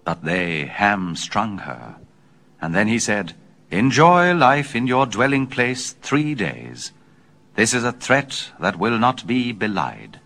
But they hamstrung her. And then he said, "Enjoy life in your dwelling place 3 days. This is a threat that will not be belied."